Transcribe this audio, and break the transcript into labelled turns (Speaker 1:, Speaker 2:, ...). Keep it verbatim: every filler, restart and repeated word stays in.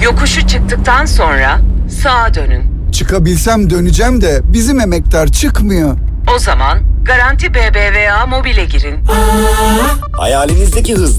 Speaker 1: Yokuşu çıktıktan sonra sağa dönün.
Speaker 2: Çıkabilsem döneceğim de bizim emektar çıkmıyor.
Speaker 1: O zaman Garanti B B V A Mobil'e girin.
Speaker 3: Hayalinizdeki hız